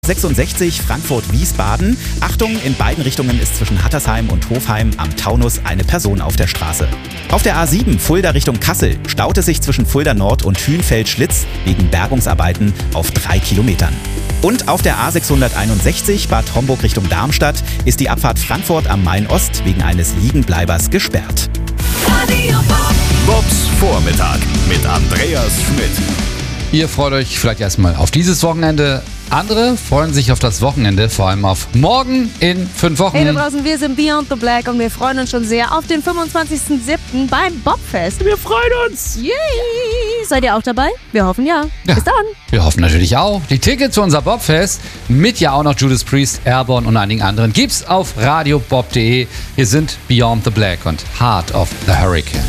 66 Frankfurt-Wiesbaden. Achtung, in beiden Richtungen ist zwischen Hattersheim und Hofheim am Taunus eine Person auf der Straße. Auf der A7 Fulda Richtung Kassel staut es sich zwischen Fulda Nord und Hünfeld-Schlitz wegen Bergungsarbeiten auf 3 Kilometern. Und auf der A661 Bad Homburg Richtung Darmstadt ist die Abfahrt Frankfurt am Main-Ost wegen eines Liegenbleibers gesperrt. Bobs Vormittag mit Andreas Schmidt. Ihr freut euch vielleicht erstmal auf dieses Wochenende. Andere freuen sich auf das Wochenende, vor allem auf morgen in 5 Wochen. Hey da draußen, wir sind Beyond the Black und wir freuen uns schon sehr auf den 25.07. beim Bobfest. Wir freuen uns! Yay! Seid ihr auch dabei? Wir hoffen ja. Bis dann. Wir hoffen natürlich auch. Die Tickets für unser Bobfest mit ja auch noch Judas Priest, Airborne und einigen anderen gibt's auf radiobob.de. Hier sind Beyond the Black und Heart of the Hurricane.